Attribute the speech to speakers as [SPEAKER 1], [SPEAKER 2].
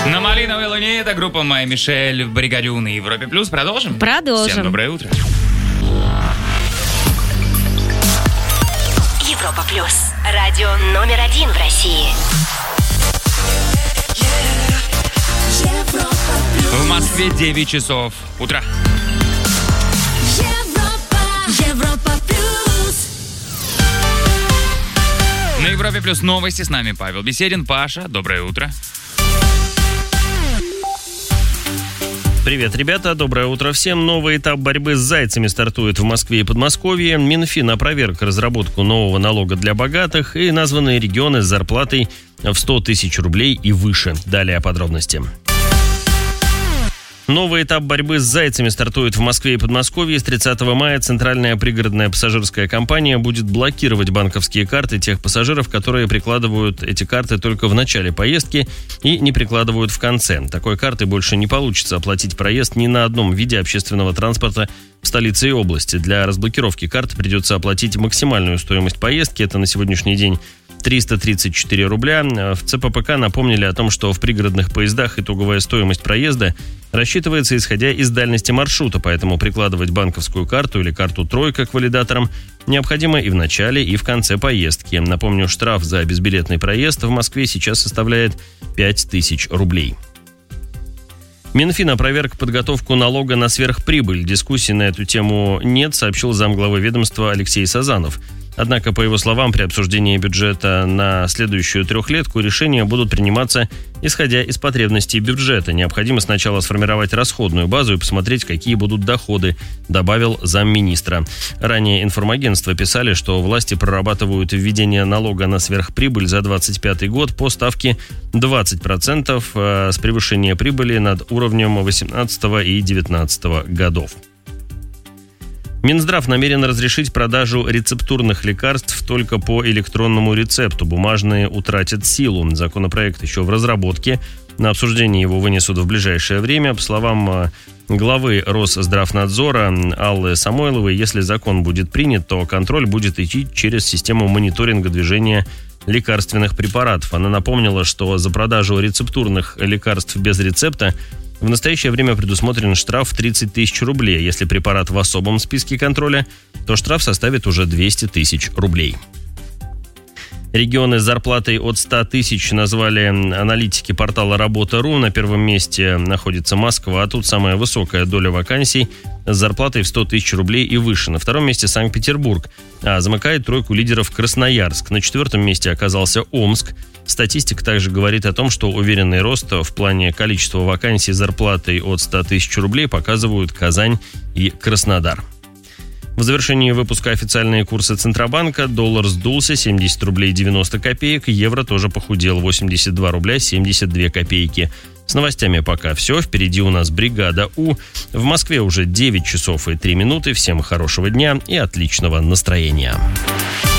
[SPEAKER 1] На малиновой луне это группа Майя Мишель в бригаде У на Европе Плюс. Продолжим?
[SPEAKER 2] Продолжим.
[SPEAKER 1] Всем доброе утро.
[SPEAKER 3] Европа Плюс. Радио номер 1 в России.
[SPEAKER 1] В Москве 9 часов утра.
[SPEAKER 4] Европа Плюс.
[SPEAKER 1] На Европе Плюс новости. С нами Павел Беседин. Паша, доброе утро.
[SPEAKER 5] Привет, ребята, доброе утро всем. Новый этап борьбы с зайцами стартует в Москве и Подмосковье. Минфин опроверг разработку нового налога для богатых и названные регионы с зарплатой в 100 тысяч рублей и выше. Далее подробности. Новый этап борьбы с зайцами стартует в Москве и Подмосковье. С 30 мая Центральная пригородная пассажирская компания будет блокировать банковские карты тех пассажиров, которые прикладывают эти карты только в начале поездки и не прикладывают в конце. Такой карты больше не получится оплатить проезд ни на одном виде общественного транспорта в столице и области. Для разблокировки карты придется оплатить максимальную стоимость поездки. Это на сегодняшний день 334 рубля. В ЦППК напомнили о том, что в пригородных поездах итоговая стоимость проезда рассчитывается исходя из дальности маршрута, поэтому прикладывать банковскую карту или карту «Тройка» к валидаторам необходимо и в начале, и в конце поездки. Напомню, штраф за безбилетный проезд в Москве сейчас составляет 5000 рублей. Минфин опроверг подготовку налога на сверхприбыль. Дискуссий на эту тему нет, сообщил замглавы ведомства Алексей Сазанов. Однако, по его словам, при обсуждении бюджета на следующую трехлетку решения будут приниматься, исходя из потребностей бюджета. Необходимо сначала сформировать расходную базу и посмотреть, какие будут доходы, добавил замминистра. Ранее информагентства писали, что власти прорабатывают введение налога на сверхприбыль за 2025 год по ставке 20% с превышения прибыли над уровнем 2018 и 2019 годов. Минздрав намерен разрешить продажу рецептурных лекарств только по электронному рецепту. Бумажные утратят силу. Законопроект еще в разработке. На обсуждение его вынесут в ближайшее время. По словам главы Росздравнадзора Аллы Самойловой, если закон будет принят, то контроль будет идти через систему мониторинга движения лекарственных препаратов. Она напомнила, что за продажу рецептурных лекарств без рецепта в настоящее время предусмотрен штраф в 30 тысяч рублей. Если препарат в особом списке контроля, то штраф составит уже 200 тысяч рублей. Регионы с зарплатой от 100 тысяч назвали аналитики портала Работа.ру. На первом месте находится Москва, а тут самая высокая доля вакансий с зарплатой в 100 тысяч рублей и выше. На втором месте Санкт-Петербург, а замыкает тройку лидеров Красноярск. На четвертом месте оказался Омск. Статистика также говорит о том, что уверенный рост в плане количества вакансий с зарплатой от 100 тысяч рублей показывают Казань и Краснодар. В завершении выпуска официальные курсы Центробанка. Доллар сдулся 70 рублей 90 копеек. Евро тоже похудел 82 рубля 72 копейки. С новостями пока все. Впереди у нас бригада У. В Москве уже 9 часов и 3 минуты. Всем хорошего дня и отличного настроения.